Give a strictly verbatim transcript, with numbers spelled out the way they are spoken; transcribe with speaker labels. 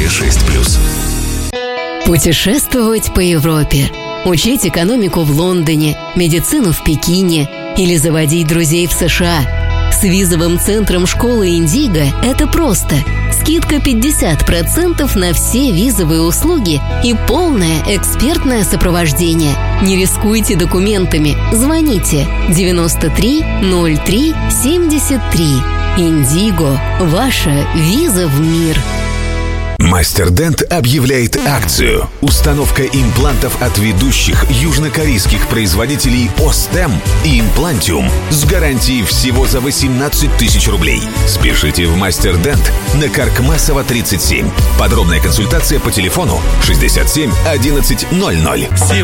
Speaker 1: шесть плюс.
Speaker 2: Путешествовать по Европе, учить экономику в Лондоне, медицину в Пекине или заводить друзей в США. С визовым центром школы «Индиго» это просто. Скидка пятьдесят процентов на все визовые услуги и полное экспертное сопровождение. Не рискуйте документами. Звоните девяносто три ноль три семьдесят три. «Индиго» – ваша виза в мир.
Speaker 1: Мастер-Дент объявляет акцию. Установка имплантов от ведущих южнокорейских производителей Остем и Имплантиум с гарантией всего за восемнадцать тысяч рублей. Спешите в Мастер-Дент на Каркмасова тридцать семь. Подробная консультация по телефону шестьдесят семь одиннадцать ноль ноль.